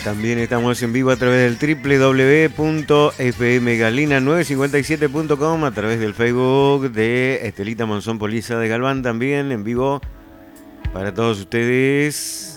También estamos en vivo a través del www.fmgalina957.com, a través del Facebook de Estelita Monzón Poliza de Galván, también en vivo para todos ustedes.